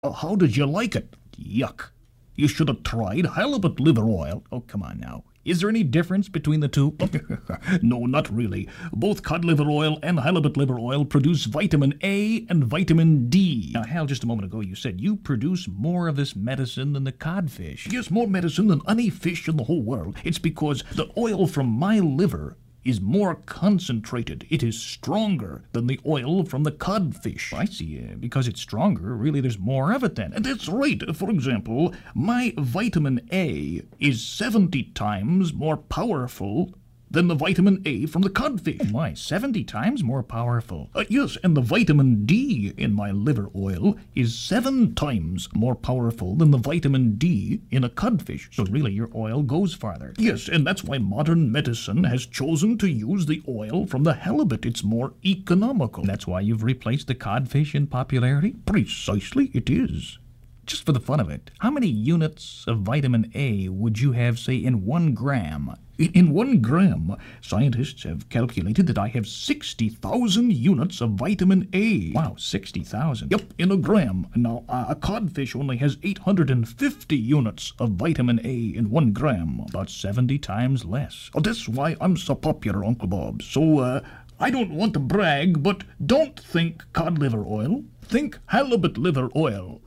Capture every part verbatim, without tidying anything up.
Oh, how did you like it? Yuck. You should have tried halibut liver oil. Oh, come on now. Is there any difference between the two? No, not really. Both cod liver oil and halibut liver oil produce vitamin A and vitamin D. Now, Hal, just a moment ago you said you produce more of this medicine than the codfish. Yes, more medicine than any fish in the whole world. It's because the oil from my liver is more concentrated. It is stronger than the oil from the codfish. I see. Uh, because it's stronger, really there's more of it then. And that's right. For example, my vitamin A is seventy times more powerful than the vitamin A from the codfish. Why, seventy times more powerful? Uh, yes, and the vitamin D in my liver oil is seven times more powerful than the vitamin D in a codfish. So really, your oil goes farther. Yes, and that's why modern medicine has chosen to use the oil from the halibut. It's more economical. That's why you've replaced the codfish in popularity? Precisely, it is. Just for the fun of it, how many units of vitamin A would you have, say, in one gram? In one gram, scientists have calculated that I have sixty thousand units of vitamin A. Wow, sixty thousand. Yep, in a gram. Now, uh, a codfish only has eight hundred fifty units of vitamin A in one gram, about seventy times less. Oh, that's why I'm so popular, Uncle Bob. So, uh, I don't want to brag, but don't think cod liver oil. Think halibut liver oil.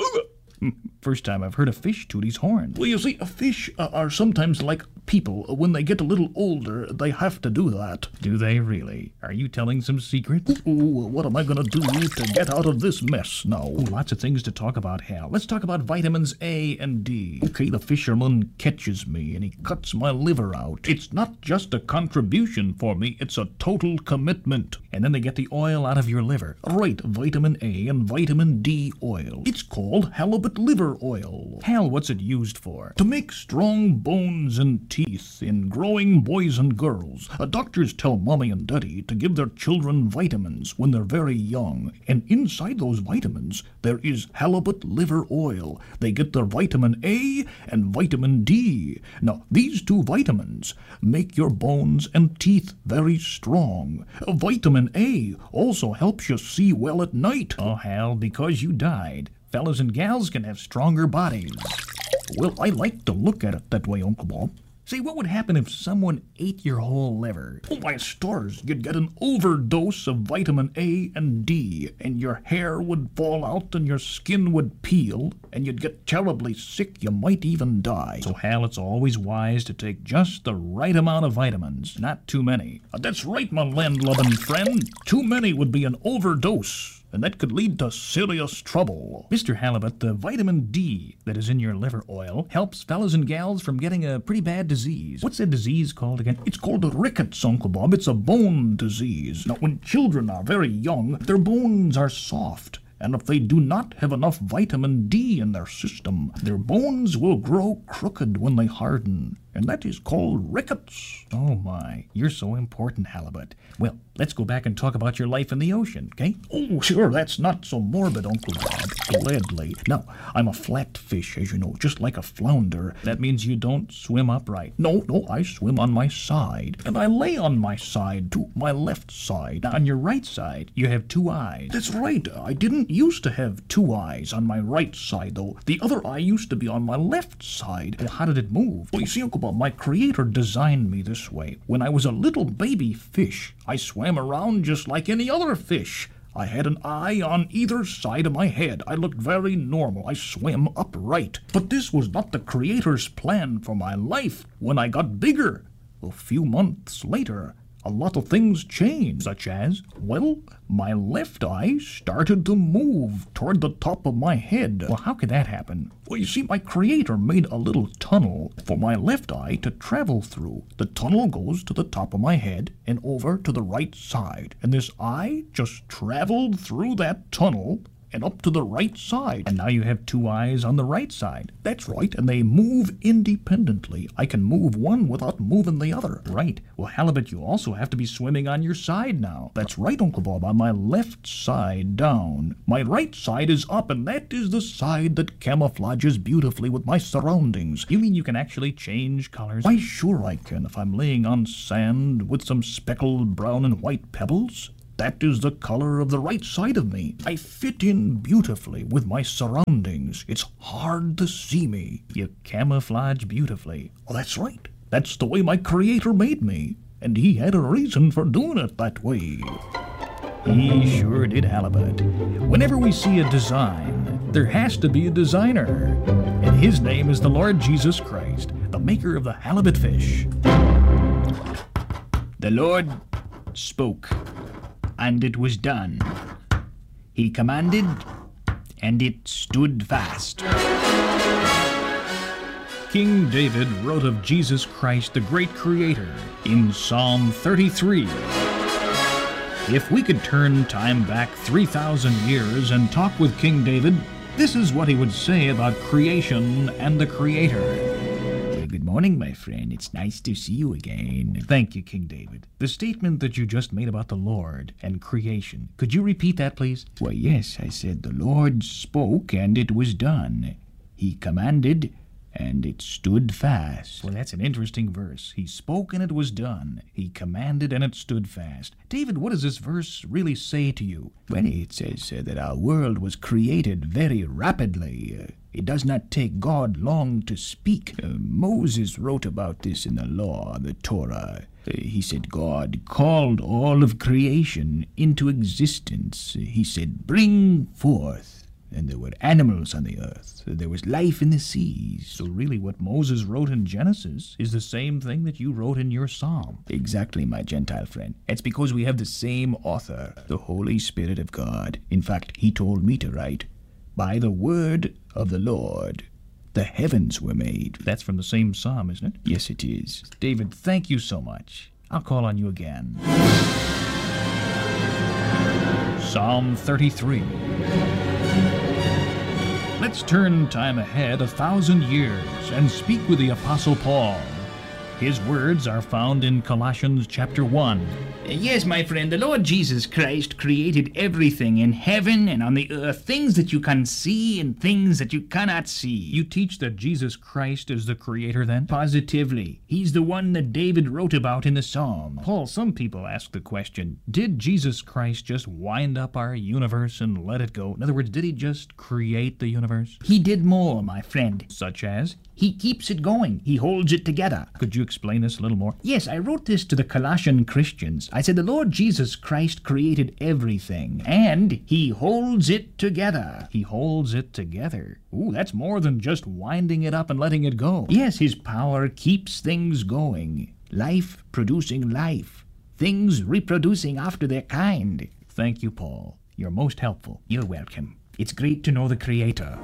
First time I've heard a fish toot his horn. Well, you see, fish uh, are sometimes like people. When they get a little older, they have to do that. Do they really? Are you telling some secrets? Ooh, what am I going to do to get out of this mess now? Ooh, lots of things to talk about, Hal. Let's talk about vitamins A and D. Okay, the fisherman catches me and he cuts my liver out. It's not just a contribution for me, it's a total commitment. And then they get the oil out of your liver. Right, vitamin A and vitamin D oil. It's called halibut liver oil. Hal, what's it used for? To make strong bones and teeth in growing boys and girls. Uh, doctors tell mommy and daddy to give their children vitamins when they're very young. And inside those vitamins, there is halibut liver oil. They get their vitamin A and vitamin D. Now, these two vitamins make your bones and teeth very strong. Uh, vitamin A also helps you see well at night. Oh, Hal, because you died. Fellas and gals can have stronger bodies. Well, I like to look at it that way, Uncle Bob. See, what would happen if someone ate your whole liver? Oh, my stars, you'd get an overdose of vitamin A and D, and your hair would fall out and your skin would peel, and you'd get terribly sick. You might even die. So, Hal, it's always wise to take just the right amount of vitamins, not too many. Uh, that's right, my land-loving friend. Too many would be an overdose, and that could lead to serious trouble. Mister Halibut, the vitamin D that is in your liver oil helps fellas and gals from getting a pretty bad disease. What's that disease called again? It's called rickets, Uncle Bob. It's a bone disease. Now, when children are very young, their bones are soft. And if they do not have enough vitamin D in their system, their bones will grow crooked when they harden. And that is called rickets. Oh my, you're so important, Halibut. Well, let's go back and talk about your life in the ocean, okay? Oh, sure, that's not so morbid, Uncle Bob. Gladly. Now, I'm a flatfish, as you know, just like a flounder. That means you don't swim upright. No, no, I swim on my side. And I lay on my side, too, my left side. Now, on your right side, you have two eyes. That's right, I didn't used to have two eyes on my right side, though. The other eye used to be on my left side. Well, how did it move? Well, you see, Uncle Bob, my creator designed me this way. When I was a little baby fish, I swam around just like any other fish. I had an eye on either side of my head. I looked very normal. I swam upright. But this was not the creator's plan for my life. When I got bigger, a few months later, a lot of things changed, such as, well, my left eye started to move toward the top of my head. Well, how could that happen? Well, you see, my creator made a little tunnel for my left eye to travel through. The tunnel goes to the top of my head and over to the right side. And this eye just traveled through that tunnel and up to the right side. And now you have two eyes on the right side. That's right, and they move independently. I can move one without moving the other. Right. Well, Halibut, you also have to be swimming on your side now. That's right, Uncle Bob, on my left side down. My right side is up, and that is the side that camouflages beautifully with my surroundings. You mean you can actually change colors? Why, sure I can, if I'm laying on sand with some speckled brown and white pebbles. That is the color of the right side of me. I fit in beautifully with my surroundings. It's hard to see me. You camouflage beautifully. Oh, that's right. That's the way my Creator made me. And he had a reason for doing it that way. He sure did, Halibut. Whenever we see a design, there has to be a designer. And his name is the Lord Jesus Christ, the maker of the halibut fish. The Lord spoke, and it was done. He commanded, and it stood fast. King David wrote of Jesus Christ, the great Creator, in Psalm thirty-three. If we could turn time back three thousand years and talk with King David, this is what he would say about creation and the Creator. Well, good morning, my friend. It's nice to see you again. Thank you, King David. The statement that you just made about the Lord and creation, could you repeat that, please? Why, yes, I said the Lord spoke and it was done. He commanded and it stood fast. Well, that's an interesting verse. He spoke and it was done. He commanded and it stood fast. David, what does this verse really say to you? Well, it says uh, that our world was created very rapidly. Uh, it does not take God long to speak. Uh, Moses wrote about this in the law, the Torah. Uh, he said God called all of creation into existence. Uh, he said, bring forth. And there were animals on the earth. There was life in the seas. So really what Moses wrote in Genesis is the same thing that you wrote in your psalm. Exactly, my Gentile friend. It's because we have the same author, the Holy Spirit of God. In fact, he told me to write, by the word of the Lord, the heavens were made. That's from the same psalm, isn't it? Yes, it is. David, thank you so much. I'll call on you again. Psalm thirty-three. Let's turn time ahead a thousand years and speak with the Apostle Paul. His words are found in Colossians chapter one. Yes, my friend, the Lord Jesus Christ created everything in heaven and on the earth, things that you can see and things that you cannot see. You teach that Jesus Christ is the creator then? Positively. He's the one that David wrote about in the Psalm. Paul, some people ask the question, did Jesus Christ just wind up our universe and let it go? In other words, did he just create the universe? He did more, my friend. Such as? He keeps it going. He holds it together. Could you explain this a little more? Yes, I wrote this to the Colossian Christians. I said the Lord Jesus Christ created everything, and he holds it together. He holds it together. Ooh, that's more than just winding it up and letting it go. Yes, his power keeps things going. Life producing life. Things reproducing after their kind. Thank you, Paul. You're most helpful. You're welcome. It's great to know the Creator.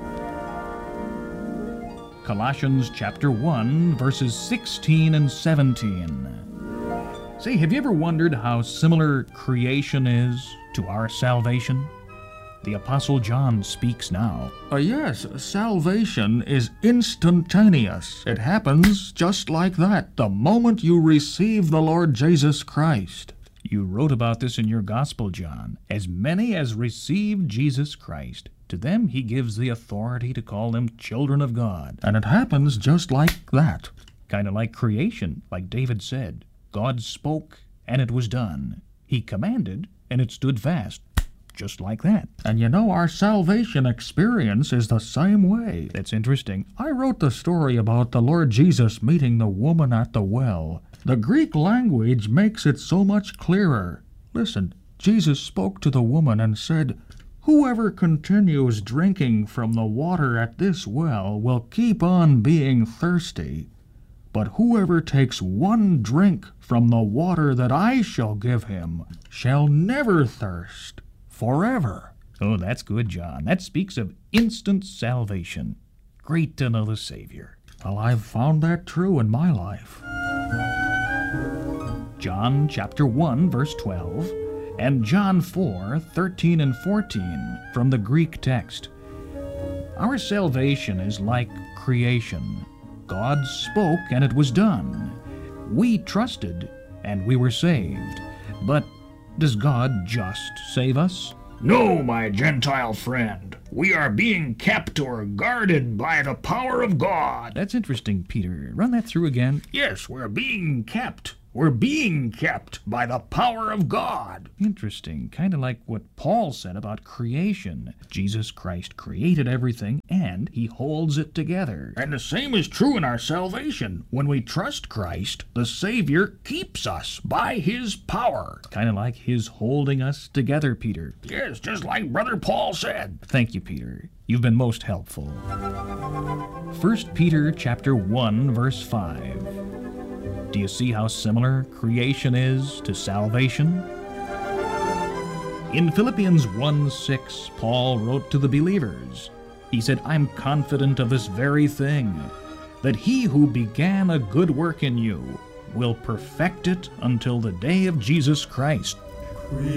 Colossians chapter one, verses sixteen and seventeen. Say, have you ever wondered how similar creation is to our salvation? The Apostle John speaks now. Uh, yes, salvation is instantaneous. It happens just like that, the moment you receive the Lord Jesus Christ. You wrote about this in your Gospel, John. As many as received Jesus Christ, to them he gives the authority to call them children of God. And it happens just like that. Kind of like creation, like David said. God spoke, and it was done. He commanded, and it stood fast. Just like that. And you know, our salvation experience is the same way. That's interesting. I wrote the story about the Lord Jesus meeting the woman at the well. The Greek language makes it so much clearer. Listen, Jesus spoke to the woman and said, whoever continues drinking from the water at this well will keep on being thirsty. But whoever takes one drink from the water that I shall give him shall never thirst forever. Oh, that's good, John. That speaks of instant salvation. Great to know the Savior. Well, I've found that true in my life. John chapter one, verse twelve, and John four, thirteen and fourteen from the Greek text. Our salvation is like creation. God spoke and it was done. We trusted and we were saved. But does God just save us? No, my Gentile friend. We are being kept or guarded by the power of God. That's interesting, Peter. Run that through again. Yes, we're being kept We're being kept by the power of God. Interesting. Kind of like what Paul said about creation. Jesus Christ created everything, and he holds it together. And the same is true in our salvation. When we trust Christ, the Savior keeps us by his power. Kind of like his holding us together, Peter. Yes, just like Brother Paul said. Thank you, Peter. You've been most helpful. First Peter chapter one, verse five. Do you see how similar creation is to salvation? In Philippians one six, Paul wrote to the believers. He said, I'm confident of this very thing, that he who began a good work in you will perfect it until the day of Jesus Christ.